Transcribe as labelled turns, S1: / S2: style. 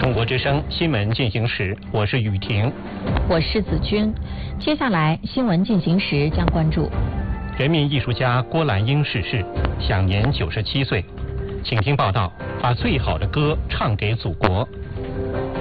S1: 中国之声新闻进行时，我是雨婷，
S2: 我是子君。接下来新闻进行时将关注：
S1: 人民艺术家郭兰英逝世，享年97岁。请听报道：把最好的歌唱给祖国。